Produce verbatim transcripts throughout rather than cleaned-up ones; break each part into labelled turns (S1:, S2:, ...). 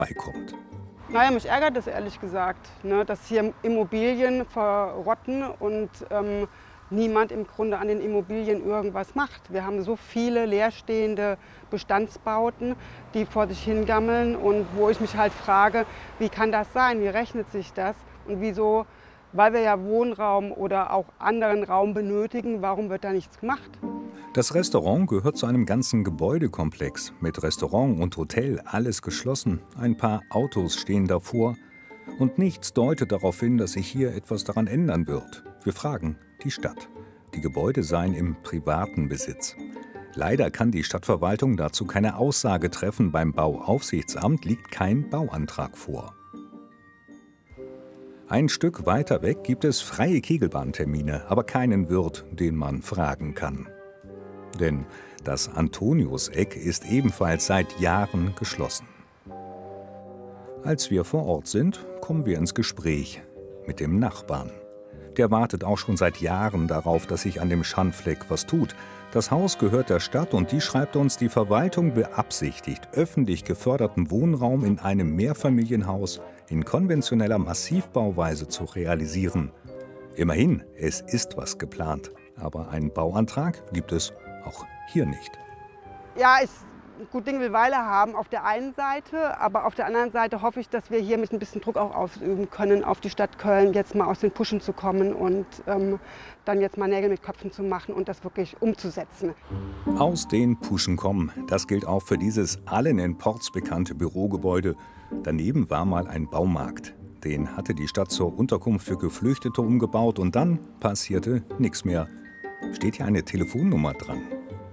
S1: beikommt.
S2: Naja, mich ärgert das ehrlich gesagt, ne, dass hier Immobilien verrotten und ähm, niemand im Grunde an den Immobilien irgendwas macht. Wir haben so viele leerstehende Bestandsbauten, die vor sich hingammeln und wo ich mich halt frage, wie kann das sein, wie rechnet sich das und wieso, weil wir ja Wohnraum oder auch anderen Raum benötigen, warum wird da nichts gemacht?
S1: Das Restaurant gehört zu einem ganzen Gebäudekomplex. Mit Restaurant und Hotel alles geschlossen. Ein paar Autos stehen davor. Und nichts deutet darauf hin, dass sich hier etwas daran ändern wird. Wir fragen die Stadt. Die Gebäude seien im privaten Besitz. Leider kann die Stadtverwaltung dazu keine Aussage treffen. Beim Bauaufsichtsamt liegt kein Bauantrag vor. Ein Stück weiter weg gibt es freie Kegelbahntermine, aber keinen Wirt, den man fragen kann. Denn das Antoniuseck ist ebenfalls seit Jahren geschlossen. Als wir vor Ort sind, kommen wir ins Gespräch mit dem Nachbarn. Der wartet auch schon seit Jahren darauf, dass sich an dem Schandfleck was tut. Das Haus gehört der Stadt und die schreibt uns, die Verwaltung beabsichtigt, öffentlich geförderten Wohnraum in einem Mehrfamilienhaus in konventioneller Massivbauweise zu realisieren. Immerhin, es ist was geplant, aber einen Bauantrag gibt es auch hier nicht.
S2: Ja, ist gut Ding will Weile haben auf der einen Seite, aber auf der anderen Seite hoffe ich, dass wir hier mit ein bisschen Druck auch ausüben können, auf die Stadt Köln jetzt mal aus den Puschen zu kommen und ähm, dann jetzt mal Nägel mit Köpfen zu machen und das wirklich umzusetzen.
S1: Aus den Puschen kommen, das gilt auch für dieses allen in Porz bekannte Bürogebäude. Daneben war mal ein Baumarkt. Den hatte die Stadt zur Unterkunft für Geflüchtete umgebaut und dann passierte nichts mehr. Steht hier eine Telefonnummer dran?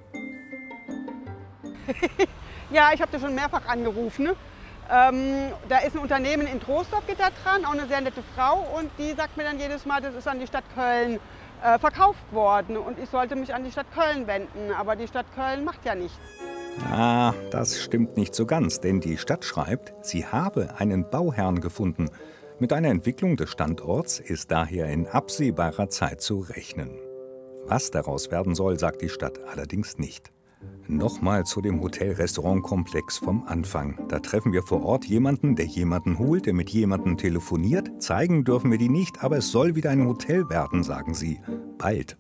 S2: Ja, ich habe da schon mehrfach angerufen. Ähm, da ist ein Unternehmen in Troisdorf geht da dran, auch eine sehr nette Frau. Und die sagt mir dann jedes Mal, das ist an die Stadt Köln äh, verkauft worden. Und ich sollte mich an die Stadt Köln wenden. Aber die Stadt Köln macht ja nichts.
S1: Ah, das stimmt nicht so ganz, denn die Stadt schreibt, sie habe einen Bauherrn gefunden. Mit einer Entwicklung des Standorts ist daher in absehbarer Zeit zu rechnen. Was daraus werden soll, sagt die Stadt allerdings nicht. Nochmal zu dem Hotel-Restaurant-Komplex vom Anfang. Da treffen wir vor Ort jemanden, der jemanden holt, der mit jemandem telefoniert. Zeigen dürfen wir die nicht, aber es soll wieder ein Hotel werden, sagen sie. Bald.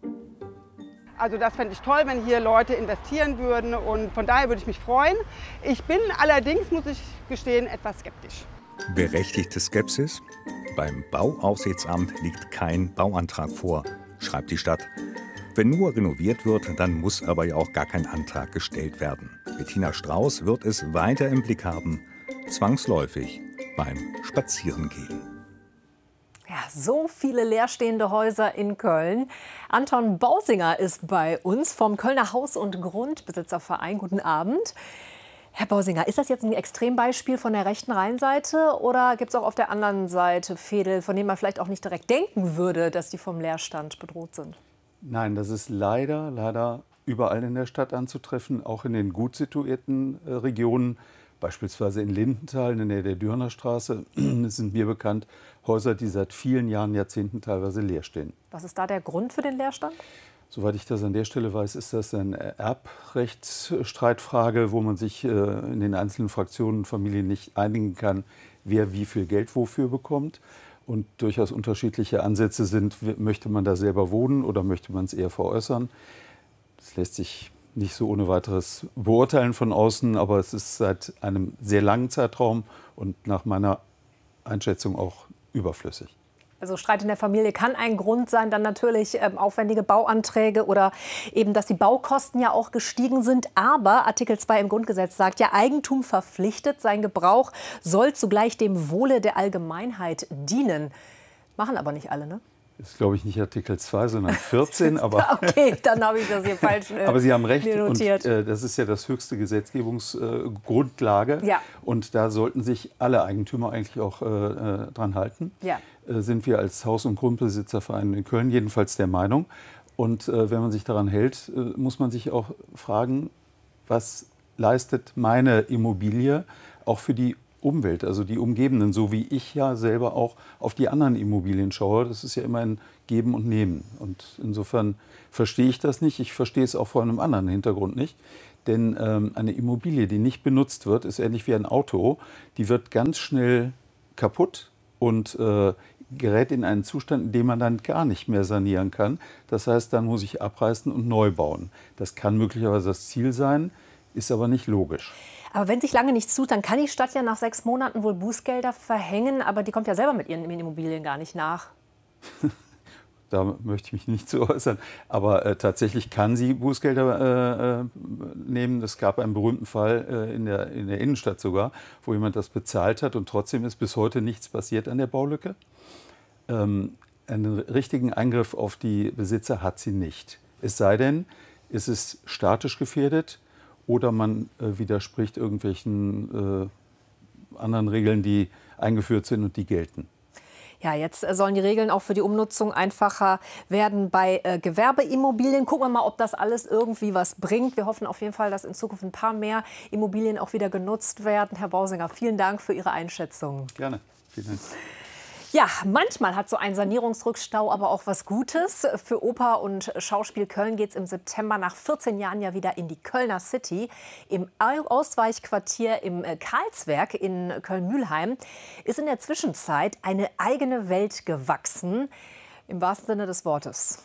S2: Also das fände ich toll, wenn hier Leute investieren würden und von daher würde ich mich freuen. Ich bin allerdings, muss ich gestehen, etwas skeptisch.
S1: Berechtigte Skepsis? Beim Bauaufsichtsamt liegt kein Bauantrag vor, schreibt die Stadt. Wenn nur renoviert wird, dann muss aber ja auch gar kein Antrag gestellt werden. Bettina Strauß wird es weiter im Blick haben, zwangsläufig beim Spazierengehen.
S3: Ja, so viele leerstehende Häuser in Köln. Anton Bausinger ist bei uns vom Kölner Haus- und Grundbesitzerverein. Guten Abend. Herr Bausinger, ist das jetzt ein Extrembeispiel von der rechten Rheinseite oder gibt es auch auf der anderen Seite Veedel, von denen man vielleicht auch nicht direkt denken würde, dass die vom Leerstand bedroht sind?
S4: Nein, das ist leider, leider überall in der Stadt anzutreffen, auch in den gut situierten äh, Regionen, beispielsweise in Lindenthal, in der Nähe der Dürner Straße, sind mir bekannt, Häuser, die seit vielen Jahren, Jahrzehnten teilweise leer stehen.
S3: Was ist da der Grund für den Leerstand?
S4: Soweit ich das an der Stelle weiß, ist das eine Erbrechtsstreitfrage, wo man sich äh, in den einzelnen Fraktionen und Familien nicht einigen kann, wer wie viel Geld wofür bekommt. Und durchaus unterschiedliche Ansätze sind, möchte man da selber wohnen oder möchte man es eher veräußern. Das lässt sich nicht so ohne weiteres beurteilen von außen, aber es ist seit einem sehr langen Zeitraum und nach meiner Einschätzung auch überflüssig.
S3: Also Streit in der Familie kann ein Grund sein, dann natürlich ähm, aufwendige Bauanträge oder eben, dass die Baukosten ja auch gestiegen sind. Aber Artikel zwei im Grundgesetz sagt ja, Eigentum verpflichtet, sein Gebrauch soll zugleich dem Wohle der Allgemeinheit dienen. Machen aber nicht alle, ne?
S4: Das ist, glaube ich, nicht Artikel zwei, sondern vierzehn. Aber
S3: okay, dann habe ich das hier falsch notiert.
S4: Aber Sie haben recht, und äh, das ist ja das höchste Gesetzgebungsgrundlage. Äh,
S3: ja.
S4: Und da sollten sich alle Eigentümer eigentlich auch äh, dran halten.
S3: Ja.
S4: Äh, sind wir als Haus- und Grundbesitzerverein in Köln jedenfalls der Meinung. Und äh, wenn man sich daran hält, äh, muss man sich auch fragen, was leistet meine Immobilie auch für die Umwelt, also die Umgebenden, so wie ich ja selber auch auf die anderen Immobilien schaue. Das ist ja immer ein Geben und Nehmen. Und insofern verstehe ich das nicht. Ich verstehe es auch vor einem anderen Hintergrund nicht. Denn ähm, eine Immobilie, die nicht benutzt wird, ist ähnlich wie ein Auto. Die wird ganz schnell kaputt und äh, gerät in einen Zustand, in dem man dann gar nicht mehr sanieren kann. Das heißt, dann muss ich abreißen und neu bauen. Das kann möglicherweise das Ziel sein, ist aber nicht logisch.
S3: Aber wenn sich lange nichts tut, dann kann die Stadt ja nach sechs Monaten wohl Bußgelder verhängen. Aber die kommt ja selber mit ihren Immobilien gar nicht nach.
S4: Da möchte ich mich nicht zu äußern. Aber äh, tatsächlich kann sie Bußgelder äh, nehmen. Es gab einen berühmten Fall äh, in, der, in der Innenstadt sogar, wo jemand das bezahlt hat und trotzdem ist bis heute nichts passiert an der Baulücke. Ähm, einen richtigen Eingriff auf die Besitzer hat sie nicht. Es sei denn, es ist statisch gefährdet oder man äh, widerspricht irgendwelchen äh, anderen Regeln, die eingeführt sind und die gelten.
S3: Ja, jetzt sollen die Regeln auch für die Umnutzung einfacher werden bei äh, Gewerbeimmobilien. Gucken wir mal, ob das alles irgendwie was bringt. Wir hoffen auf jeden Fall, dass in Zukunft ein paar mehr Immobilien auch wieder genutzt werden. Herr Bausinger, vielen Dank für Ihre Einschätzung.
S4: Gerne, vielen Dank.
S3: Ja, manchmal hat so ein Sanierungsrückstau aber auch was Gutes. Für Oper und Schauspiel Köln geht es im September nach vierzehn Jahren ja wieder in die Kölner City. Im Ausweichquartier im Karlswerk in Köln-Mülheim ist in der Zwischenzeit eine eigene Welt gewachsen, im wahrsten Sinne des Wortes.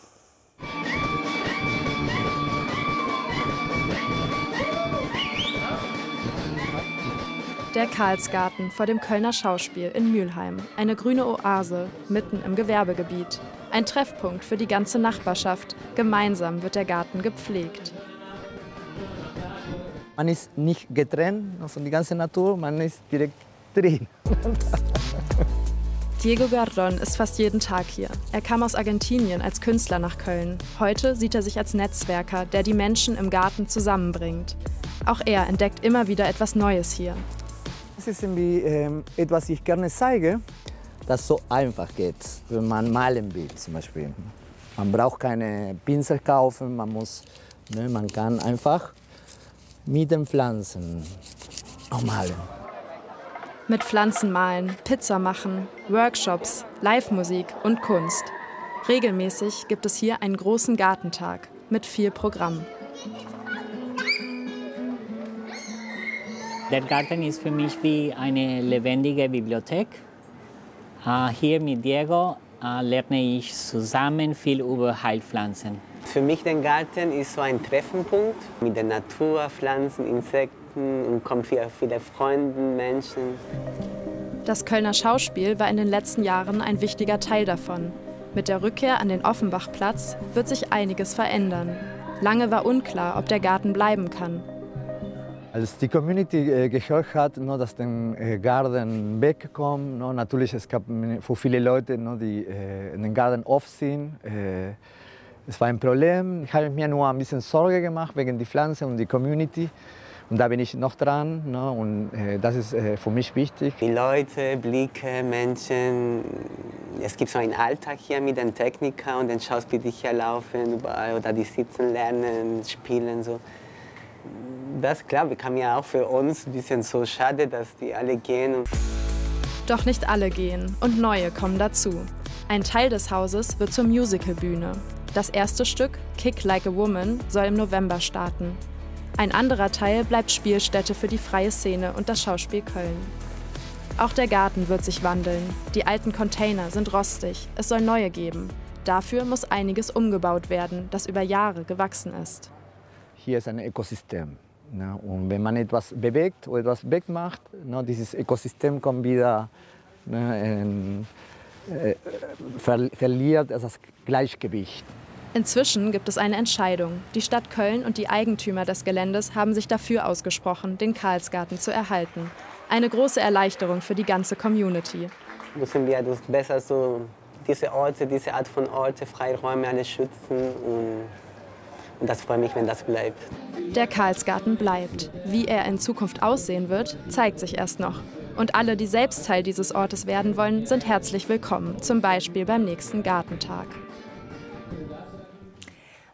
S5: Der Karlsgarten vor dem Kölner Schauspiel in Mülheim. Eine grüne Oase mitten im Gewerbegebiet. Ein Treffpunkt für die ganze Nachbarschaft. Gemeinsam wird der Garten gepflegt.
S6: Man ist nicht getrennt von der ganzen Natur, man ist direkt drin.
S5: Diego Gardon ist fast jeden Tag hier. Er kam aus Argentinien als Künstler nach Köln. Heute sieht er sich als Netzwerker, der die Menschen im Garten zusammenbringt. Auch er entdeckt immer wieder etwas Neues hier.
S6: Das ist irgendwie ähm, etwas, ich gerne zeige, das so einfach geht, wenn man malen will zum Beispiel. Man braucht keine Pinsel kaufen, man, muss, ne, man kann einfach mit den Pflanzen auch malen.
S5: Mit Pflanzen malen, Pizza machen, Workshops, Live-Musik und Kunst. Regelmäßig gibt es hier einen großen Gartentag mit viel Programm.
S7: Der Garten ist für mich wie eine lebendige Bibliothek. Uh, hier mit Diego uh, lerne ich zusammen viel über Heilpflanzen.
S8: Für mich der Garten ist so ein Treffpunkt mit der Natur, Pflanzen, Insekten und kommen viele, viele Freunde, Menschen.
S5: Das Kölner Schauspiel war in den letzten Jahren ein wichtiger Teil davon. Mit der Rückkehr an den Offenbachplatz wird sich einiges verändern. Lange war unklar, ob der Garten bleiben kann.
S6: Als die Community äh, gehört hat, no, dass der äh, Garten wegkommt, no, natürlich es gab für viele Leute, no, die äh, in den Garten oft sind. Äh, es war ein Problem. Ich habe mir nur ein bisschen Sorge gemacht wegen der Pflanzen und der Community. Und da bin ich noch dran, no, und äh, das ist äh, für mich wichtig.
S8: Die Leute, Blicke, Menschen. Es gibt so einen Alltag hier mit den Technikern und den Schauspielern, die hier laufen überall oder die sitzen, lernen, spielen so. Das klar, wir kam ja auch für uns ein bisschen so schade, dass die alle gehen.
S5: Doch nicht alle gehen und neue kommen dazu. Ein Teil des Hauses wird zur Musicalbühne. Das erste Stück, Kick Like a Woman, soll im November starten. Ein anderer Teil bleibt Spielstätte für die freie Szene und das Schauspiel Köln. Auch der Garten wird sich wandeln. Die alten Container sind rostig, es soll neue geben. Dafür muss einiges umgebaut werden, das über Jahre gewachsen ist.
S6: Hier ist ein Ökosystem. Ne? Und wenn man etwas bewegt oder etwas wegmacht, ne, dieses Ökosystem kommt wieder, ne, in, äh, ver verliert das Gleichgewicht.
S5: Inzwischen gibt es eine Entscheidung. Die Stadt Köln und die Eigentümer des Geländes haben sich dafür ausgesprochen, den Karlsgarten zu erhalten. Eine große Erleichterung für die ganze Community.
S8: Müssen wir das besser so diese Orte, diese Art von Orte, Freiräume alle schützen und Und das freut mich, wenn das bleibt.
S5: Der Karlsgarten bleibt. Wie er in Zukunft aussehen wird, zeigt sich erst noch. Und alle, die selbst Teil dieses Ortes werden wollen, sind herzlich willkommen. Zum Beispiel beim nächsten Gartentag.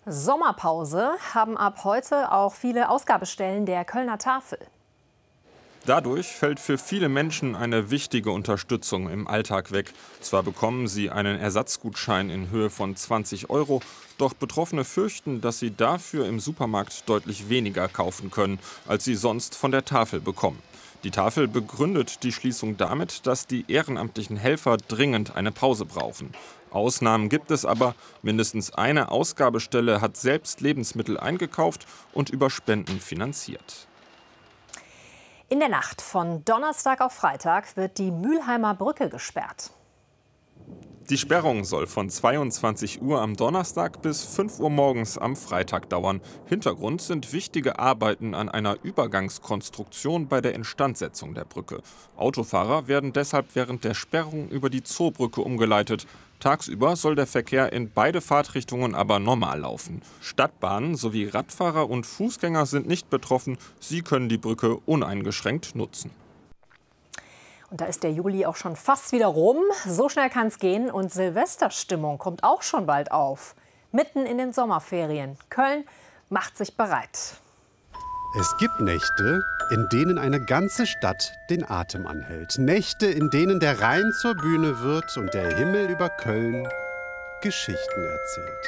S3: Sommerpause haben ab heute auch viele Ausgabestellen der Kölner Tafel.
S9: Dadurch fällt für viele Menschen eine wichtige Unterstützung im Alltag weg. Zwar bekommen sie einen Ersatzgutschein in Höhe von zwanzig Euro, doch Betroffene fürchten, dass sie dafür im Supermarkt deutlich weniger kaufen können, als sie sonst von der Tafel bekommen. Die Tafel begründet die Schließung damit, dass die ehrenamtlichen Helfer dringend eine Pause brauchen. Ausnahmen gibt es aber. Mindestens eine Ausgabestelle hat selbst Lebensmittel eingekauft und über Spenden finanziert.
S3: In der Nacht von Donnerstag auf Freitag wird die Mülheimer Brücke gesperrt.
S9: Die Sperrung soll von zweiundzwanzig Uhr am Donnerstag bis fünf Uhr morgens am Freitag dauern. Hintergrund sind wichtige Arbeiten an einer Übergangskonstruktion bei der Instandsetzung der Brücke. Autofahrer werden deshalb während der Sperrung über die Zoobrücke umgeleitet. Tagsüber soll der Verkehr in beide Fahrtrichtungen aber normal laufen. Stadtbahnen sowie Radfahrer und Fußgänger sind nicht betroffen. Sie können die Brücke uneingeschränkt nutzen.
S3: Und da ist der Juli auch schon fast wieder rum. So schnell kann es gehen. Und Silvesterstimmung kommt auch schon bald auf. Mitten in den Sommerferien. Köln macht sich bereit.
S10: Es gibt Nächte, in denen eine ganze Stadt den Atem anhält. Nächte, in denen der Rhein zur Bühne wird und der Himmel über Köln Geschichten erzählt.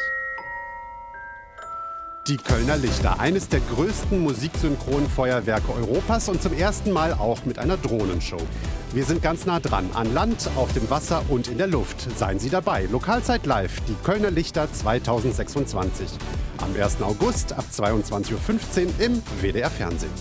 S10: Die Kölner Lichter, eines der größten Musiksynchronfeuerwerke Europas und zum ersten Mal auch mit einer Drohnenshow. Wir sind ganz nah dran, an Land, auf dem Wasser und in der Luft. Seien Sie dabei. Lokalzeit live, die Kölner Lichter zweitausendsechsundzwanzig. Am ersten August ab zweiundzwanzig Uhr fünfzehn im W D R Fernsehen.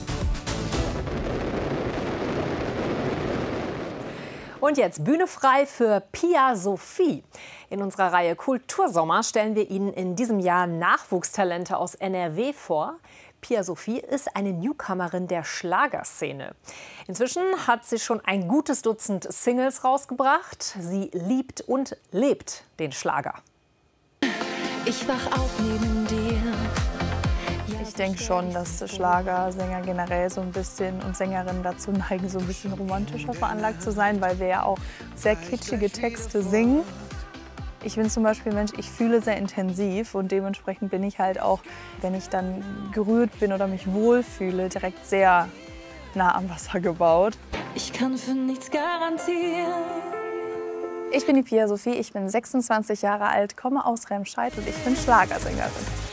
S3: Und jetzt Bühne frei für Pia Sophie. In unserer Reihe Kultursommer stellen wir Ihnen in diesem Jahr Nachwuchstalente aus N R W vor. Pia Sophie ist eine Newcomerin der Schlagerszene. Inzwischen hat sie schon ein gutes Dutzend Singles rausgebracht. Sie liebt und lebt den Schlager.
S11: Ich wach auf neben dir.
S12: Ich denke schon, dass Schlagersänger generell so ein bisschen und Sängerinnen dazu neigen, so ein bisschen romantischer veranlagt zu sein, weil wir ja auch sehr kitschige Texte singen. Ich bin zum Beispiel Mensch, ich fühle sehr intensiv und dementsprechend bin ich halt auch, wenn ich dann gerührt bin oder mich wohlfühle, direkt sehr nah am Wasser gebaut.
S11: Ich kann für nichts garantieren.
S12: Ich bin die Pia Sophie, ich bin sechsundzwanzig Jahre alt, komme aus Remscheid und ich bin Schlagersängerin.